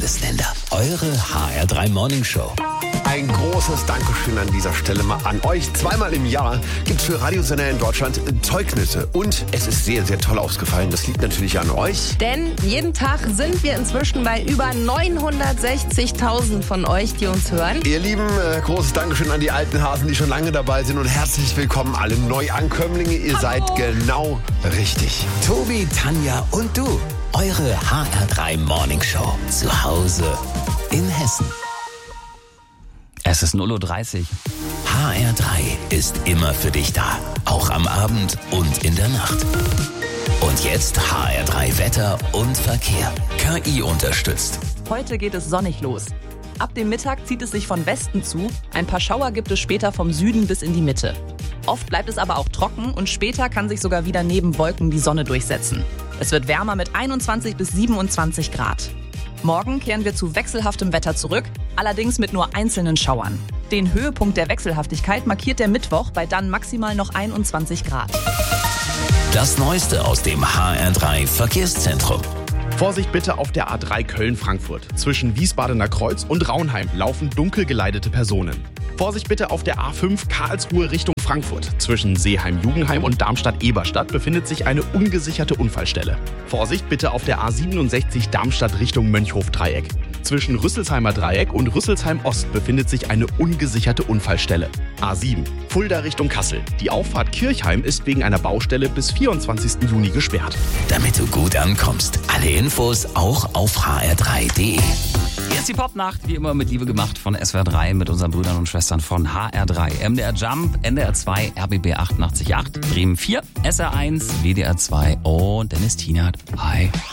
Bundesländer. Eure HR3 Morning Show. Ein großes Dankeschön an dieser Stelle mal an euch. Zweimal im Jahr gibt es für Radiosender in Deutschland Zeugnisse. Und es ist sehr, sehr toll ausgefallen. Das liegt natürlich an euch. Denn jeden Tag sind wir inzwischen bei über 960.000 von euch, die uns hören. Ihr Lieben, großes Dankeschön an die alten Hasen, die schon lange dabei sind. Und herzlich willkommen alle Neuankömmlinge. Ihr seid genau richtig. Tobi, Tanja und du. Eure HR3 Morning Show. Zu Hause in Hessen. Es ist 0:30 Uhr. HR3 ist immer für dich da. Auch am Abend und in der Nacht. Und jetzt HR3 Wetter und Verkehr. KI unterstützt. Heute geht es sonnig los. Ab dem Mittag zieht es sich von Westen zu. Ein paar Schauer gibt es später vom Süden bis in die Mitte. Oft bleibt es aber auch trocken und später kann sich sogar wieder neben Wolken die Sonne durchsetzen. Es wird wärmer mit 21 bis 27 Grad. Morgen kehren wir zu wechselhaftem Wetter zurück, allerdings mit nur einzelnen Schauern. Den Höhepunkt der Wechselhaftigkeit markiert der Mittwoch bei dann maximal noch 21 Grad. Das Neueste aus dem HR3 Verkehrszentrum. Vorsicht bitte auf der A3 Köln-Frankfurt. Zwischen Wiesbadener Kreuz und Raunheim laufen dunkel geleitete Personen. Vorsicht bitte auf der A5 Karlsruhe Richtung Frankfurt. Zwischen Seeheim-Jugendheim und Darmstadt-Eberstadt befindet sich eine ungesicherte Unfallstelle. Vorsicht bitte auf der A67 Darmstadt Richtung Mönchhof-Dreieck. Zwischen Rüsselsheimer Dreieck und Rüsselsheim-Ost befindet sich eine ungesicherte Unfallstelle. A7 Fulda Richtung Kassel. Die Auffahrt Kirchheim ist wegen einer Baustelle bis 24. Juni gesperrt. Damit du gut ankommst. Alle Infos auch auf hr3.de. Jetzt die Popnacht, wie immer mit Liebe gemacht von SWR 3 mit unseren Brüdern und Schwestern von HR3. MDR Jump, NDR 2, RBB 88.8, Bremen 4, SR 1, WDR 2 und Dennis Tienert. Hi.